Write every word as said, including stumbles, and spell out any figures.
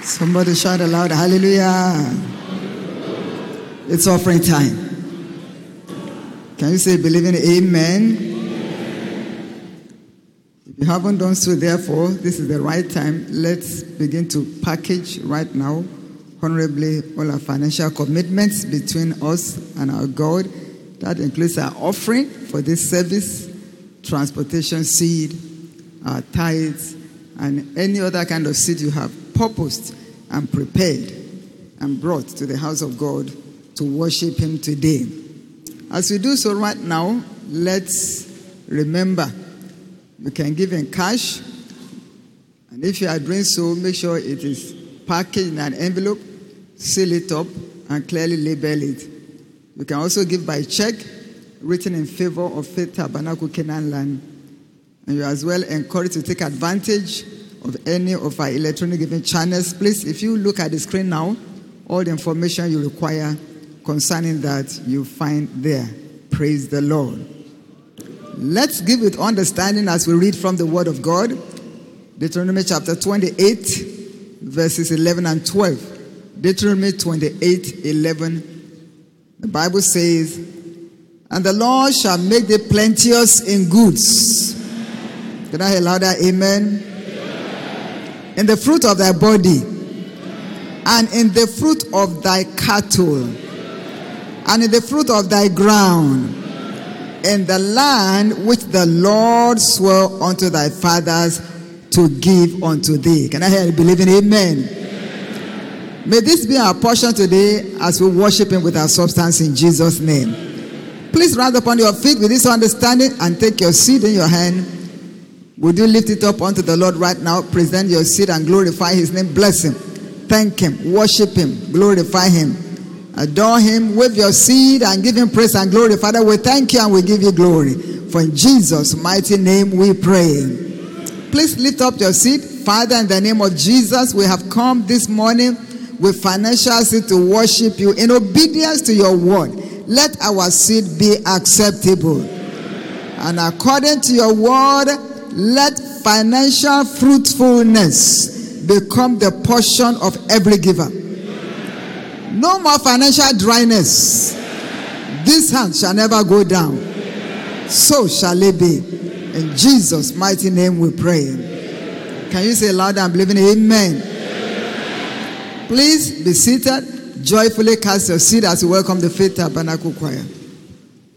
Somebody shout aloud, hallelujah. It's offering time. Can you say believing amen? If you haven't done so, therefore, this is the right time. Let's begin to package right now, honorably, all our financial commitments between us and our God. That includes our offering for this service, transportation seed, our tithes, and any other kind of seed you have purposed and prepared and brought to the house of God to worship Him today. As we do so right now, let's remember you can give in cash, and if you are doing so, make sure it is packaged in an envelope, seal it up, and clearly label it. You can also give by check, written in favor of Faith Tabernacle Canaan Land. And you are as well encouraged to take advantage of any of our electronic giving channels. Please, if you look at the screen now, all the information you require concerning that you find there. Praise the Lord. Let's give with understanding as we read from the Word of God. Deuteronomy chapter twenty-eight, verses eleven and twelve. Deuteronomy twenty-eight, eleven. The Bible says, "And the Lord shall make thee plenteous in goods." Can I hear louder? Amen. Amen. "In the fruit of thy body, and in the fruit of thy cattle, and in the fruit of thy ground, in the land which the Lord swore unto thy fathers to give unto thee." Can I hear you believing? Amen. Amen. May this be our portion today as we worship Him with our substance in Jesus' name. Please rise upon your feet with this understanding and take your seed in your hand. Would you lift it up unto the Lord right now? Present your seed and glorify His name. Bless Him. Thank Him. Worship Him. Glorify Him. Adore Him. Wave your seed and give Him praise and glory. Father, we thank You and we give You glory. For in Jesus' mighty name we pray. Please lift up your seed. Father, in the name of Jesus, we have come this morning with financial seed to worship You in obedience to Your word. Let our seed be acceptable. And according to Your word, let financial fruitfulness become the portion of every giver. No more financial dryness. This hand shall never go down. So shall it be. In Jesus' mighty name we pray. Can you say louder and believe in it? Amen. Please be seated. Joyfully cast your seed as we welcome the Faith Tabernacle Choir.